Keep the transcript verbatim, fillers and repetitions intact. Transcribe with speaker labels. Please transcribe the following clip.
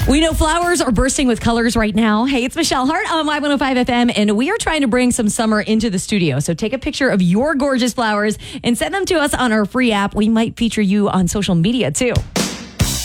Speaker 1: We know flowers are bursting with colors right now. Hey, it's Michelle Hart on Y one oh five F M, and we are trying to bring some summer into the studio. So take a picture of your gorgeous flowers and send them to us on our free app. We might feature you on social media, too.